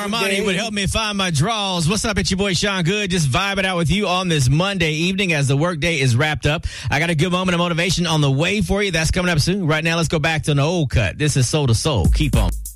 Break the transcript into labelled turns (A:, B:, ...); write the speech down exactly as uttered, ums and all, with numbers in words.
A: Armani would help me find my draws. What's up? It's your boy Sean Good. Just vibing out with you on this Monday evening as the workday is wrapped up. I got a good moment of motivation on the way for you. That's coming up soon. Right now, let's go back to an old cut. This is Soul to Soul. Keep on.